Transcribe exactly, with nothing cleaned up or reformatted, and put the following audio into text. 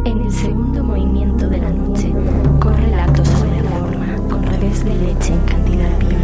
En el segundo movimiento de la noche corre el acto sobre la forma, con revés de leche en cantidad viva.